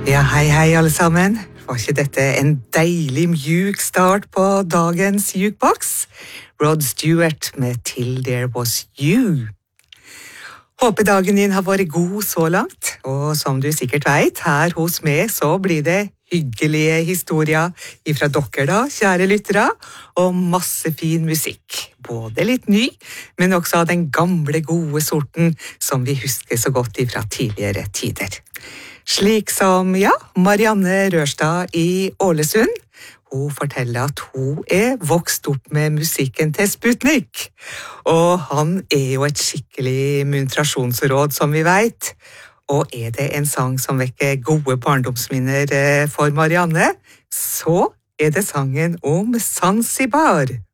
Ja, hei alle sammen. Var ikke dette en deilig mjuk start på dagens jukebox? Rod Stewart med Till There Was You. Håper dagen din har vært god så langt, og som du sikkert vet, her hos meg så blir det hyggelige historier ifra dere da, kjære lyttere, og masse fin musikk. Både litt ny, men også av den gamle gode sorten som vi husker så godt ifra tidligere tider. Slik som, Marianne Rørstad i Ålesund. Hun forteller at hun vokst opp med musikken til Sputnik. Og han jo et skikkelig muntrasjonsråd, som vi vet. Og det en sang som vekker gode barndomsminner for Marianne, så det sangen om Zanzibar.